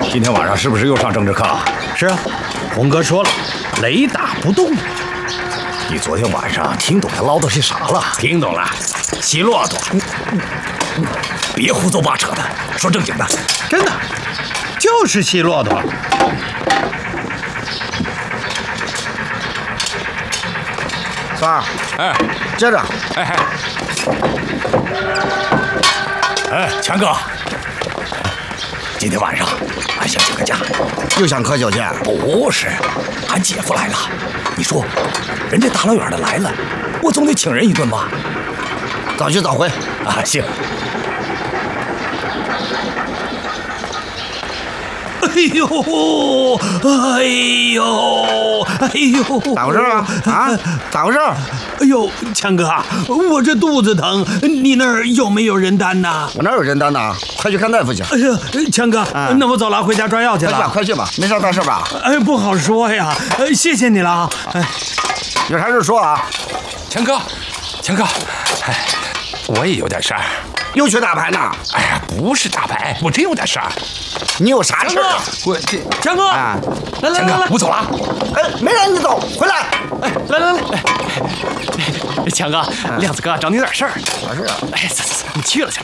今天晚上是不是又上政治课了？ 是啊，红哥说了，雷打不动。 你昨天晚上听懂他唠叨些啥了？ 听懂了，骑骆驼。 别胡诌八扯的，说正经的。 真的，就是骑骆驼。 三儿， 哎， 接着。 哎，强哥，今天晚上俺想请个假。 又想喝酒去？ 不是，俺姐夫来了。你说，人家大老远的来了，我总得请人一顿吧？ 早去早回。 啊，行。 哎呦，哎呦，哎呦， 咋回事啊？啊，咋回事？ 哎呦，强哥，我这肚子疼，你那儿有没有人担呐？ 我哪有人担呐？快去看大夫去。 哎呀，强哥，那我走了，回家抓药去了。 快去吧，没啥大事吧？ 哎，不好说呀。谢谢你了啊。哎， 有啥事说啊？ 强哥，哎，我也有点事儿。 又去打牌呢？ 哎呀，不是打牌，我真有点事儿。 你有啥事儿？ 我这强哥， 啊， 来， 强哥，我走了。 哎，没让你走，回来。 哎，来， 强哥，亮子哥找你有点事儿。 啥事啊？ 哎，走，你去了去。